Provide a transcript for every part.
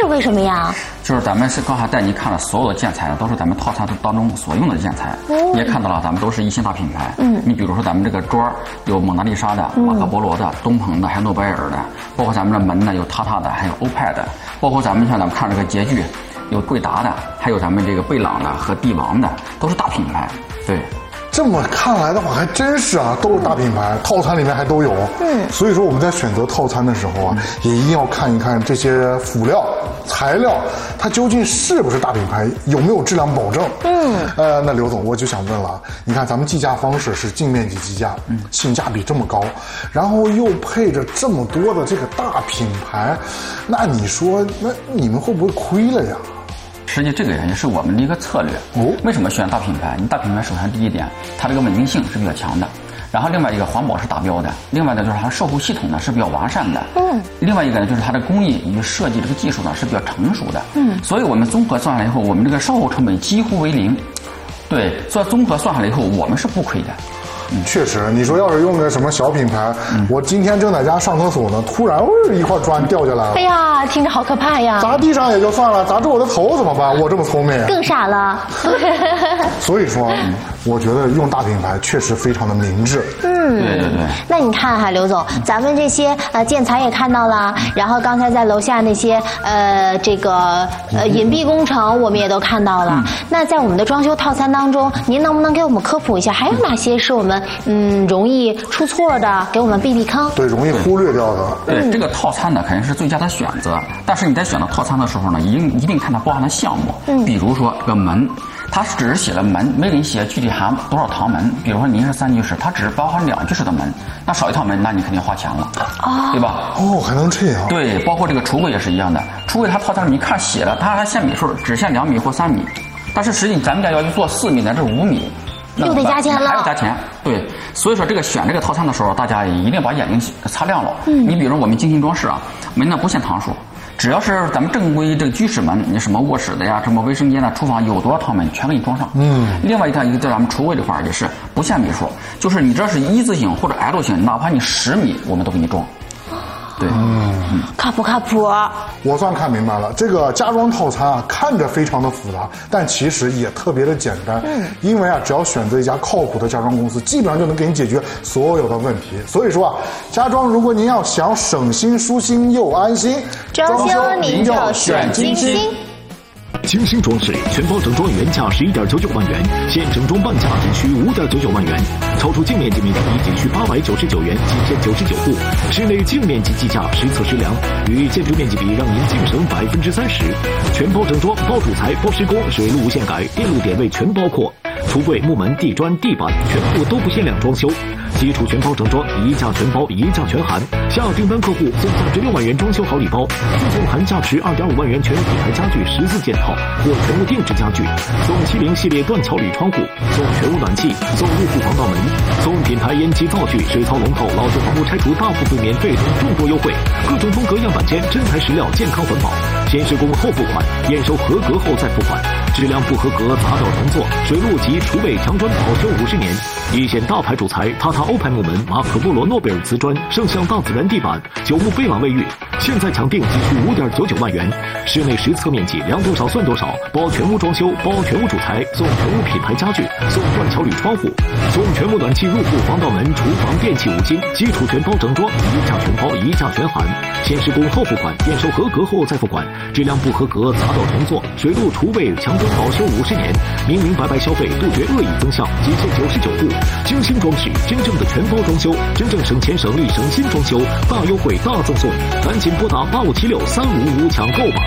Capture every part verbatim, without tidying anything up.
是为什么呀？ 就是咱们是刚才带您看了所有的建材，都是咱们套餐当中所用的建材。哦、你也看到了，咱们都是一线大品牌。嗯，你比如说咱们这个桌有蒙娜丽莎的、马可波罗的、东鹏的，还有诺贝尔的，包括咱们的门呢有塔塔的，还有欧派的，包括咱们像咱们看这个洁具，有贵达的，还有咱们这个贝朗的和帝王的，都是大品牌。对。 这么看来的话，还真是啊，都是大品牌，套餐里面还都有。嗯，所以说我们在选择套餐的时候啊，也一定要看一看这些辅料、材料，它究竟是不是大品牌，有没有质量保证。嗯，呃，那刘总，我就想问了，你看咱们计价方式是净面积计价，嗯，性价比这么高，然后又配着这么多的这个大品牌，那你说，那你们会不会亏了呀？ 实际这个也是我们的一个策略。哦，为什么选大品牌？你大品牌首先第一点，它这个稳定性是比较强的，然后另外一个环保是达标的，另外呢就是它售后系统呢是比较完善的。嗯，另外一个呢就是它的工艺与设计这个技术呢是比较成熟的。嗯，所以我们综合算下来以后，我们这个售后成本几乎为零。对，所以综合算下来以后，我们是不亏的。 嗯，确实，你说要是用个什么小品牌，嗯、我今天正在家上厕所呢，突然、哦、一块砖掉下来了， 哎呀，听着好可怕呀！ 砸地上也就算了，砸着我的头怎么办？我这么聪明， 更傻了。 所以说，嗯、我觉得用大品牌确实非常的明智。 嗯， 对对对。 那你看哈，刘总，咱们这些呃建材也看到了，然后刚才在楼下那些呃这个呃隐蔽工程我们也都看到了。嗯、那在我们的装修套餐当中，您能不能给我们科普一下，还有哪些是我们嗯容易出错的，给我们避避坑？ 对，容易忽略掉的。 对，嗯、这个套餐呢肯定是最佳的选择，但是你在选择套餐的时候呢，一定一定看它包含的项目。嗯，比如说这个门，它只是写了门，没给你写具体含多少堂门。比如说您是三居室，它只包含两居室的门，那少一套门，那你肯定花钱了，啊、对吧？ 哦，还能这样？ 对，包括这个橱柜也是一样的，橱柜它套餐里面看写了，它还限米数，只限两米或三米，但是实际咱们家要去做四米乃至五米。 又得加钱了， 还要加钱，对，所以说这个选这个套餐的时候，大家一定把眼睛擦亮了。嗯，你比如说我们精心装饰啊，门呢不限堂数，只要是咱们正规这个居室门，你什么卧室的呀，什么卫生间的、厨房有多少套门，全给你装上。嗯，另外一个一个在咱们橱柜这块也是不限米数，就是你这是一字形或者 L 型，哪怕你十米，我们都给你装。对， 嗯，靠谱靠谱。 我算看明白了，这个家装套餐啊，看着非常的复杂，但其实也特别的简单。嗯，因为啊，只要选择一家靠谱的家装公司，基本上就能给你解决所有的问题。所以说啊，家装如果您要想省心、舒心又安心， 装修您就选金星。 精心装饰全包整装原价十一点九九万元，现整装半价仅需五点九九万元，超出净面积面积比仅需八百九十九元，仅限九十九户。室内净面积计价实测实量，与建筑面积比让您净省百分之三十。全包整装，包主材、包施工、水路无限改，电路点位全包括。橱柜、木门、地砖、地板全部都不限量装修。基础全包整装，一价全包，一价全含。下订单客户送三十六万元装修好礼包，附送含价值二点五万元全品牌家具十四件套或全屋定制家具，送七零系列断桥铝窗户，送全屋暖气，送入户防盗门，送品牌烟机灶具、水槽龙头、老旧房屋拆除大部分免费等众多优惠，各种风格样板间真材实料，健康环保，先施工后付款，验收合格后再付款，质量不合格砸掉重做，水路及厨卫墙砖保修五十年，一线大牌主材塔塔欧派木门、马可波罗诺贝尔瓷砖、圣象大自然地板、九牧贝朗卫浴，现在抢订仅需五点九九万元，室内实测面积量多少算多少，包全屋装修，包全屋主材，送全屋品牌家具，送断桥铝窗户，送全屋暖气入户防盗门、厨房电器五金，基础全包整装，一价全包，一价全含，先施工后付款，验收合格后再付款，质量不合格砸掉重做，水路厨卫墙砖保修五十年，明明白白消费，杜绝恶意增项，仅限九十九户，精心装饰，真正的全包装修，真正省钱省力省心装修，大优惠大赠送，赶紧拨打八五七六三五五抢购吧。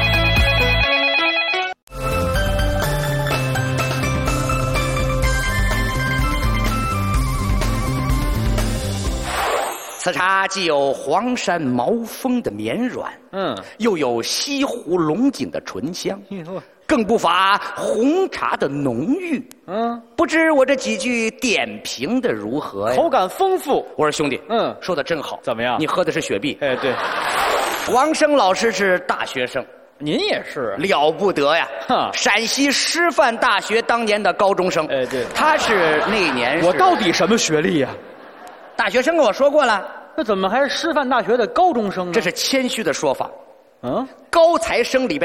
此茶既有黄山毛峰的绵软，嗯，又有西湖龙井的醇香，更不乏红茶的浓郁。嗯，不知我这几句点评的如何呀？ 口感丰富。 我说兄弟， 嗯， 说的真好。 怎么样？ 你喝的是雪碧。 哎，对。 王生老师是大学生， 您也是， 了不得呀！ 哈， 陕西师范大学当年的高中生。 哎，对， 他是那年是。 我到底什么学历呀？ 大学生跟我说过了。 那怎么还是师范大学的高中生呢？ 这是谦虚的说法。 嗯， 高材生里边